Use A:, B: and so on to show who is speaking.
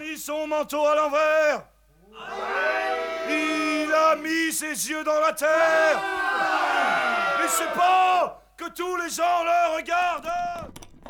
A: mis son manteau à l'envers. Il a mis ses yeux dans la terre. Mais c'est pas que tous les gens le regardent.